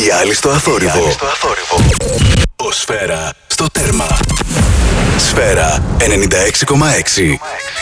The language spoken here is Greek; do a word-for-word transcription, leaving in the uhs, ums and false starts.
Οι άλλοι στο αθόρυβο. Ο Σφαίρα στο τέρμα. Σφαίρα ενενήντα έξι κόμμα έξι.